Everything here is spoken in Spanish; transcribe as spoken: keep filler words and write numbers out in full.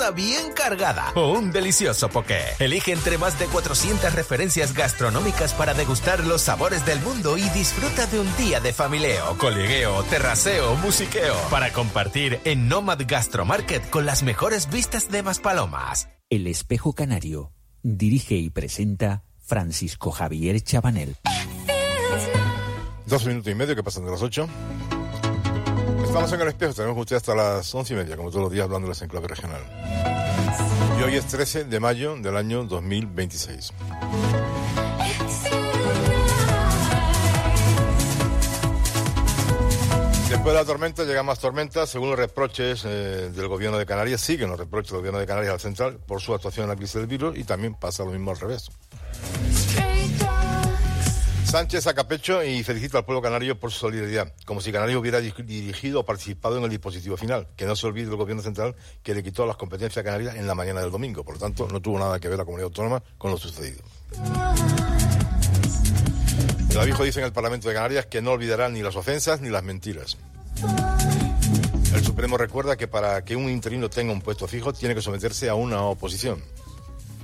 bien cargada o un delicioso poké. Elige entre más de cuatrocientas referencias gastronómicas para degustar los sabores del mundo y disfruta de un día de familieo, colegueo, terraceo, musiqueo para compartir en Nomad Gastromarket con las mejores vistas de Maspalomas. El Espejo Canario. Dirige y presenta Francisco Javier Chabanel. Dos minutos y medio que pasan de las ocho. Estamos en El Espejo, tenemos con ustedes hasta las once y media, como todos los días, hablándoles en clave regional. Y hoy es trece de mayo del año dos mil veintiséis. Después de la tormenta llegan más tormentas, según los reproches eh, del gobierno de Canarias. Siguen los reproches del gobierno de Canarias al central por su actuación en la crisis del virus, y también pasa lo mismo al revés. Sánchez saca pecho y felicita al pueblo canario por su solidaridad, como si Canarias hubiera dirigido o participado en el dispositivo final. Que no se olvide el gobierno central que le quitó las competencias a Canarias en la mañana del domingo. Por lo tanto, no tuvo nada que ver la comunidad autónoma con lo sucedido. El abijo dice en el Parlamento de Canarias que no olvidará ni las ofensas ni las mentiras. El Supremo recuerda que para que un interino tenga un puesto fijo tiene que someterse a una oposición.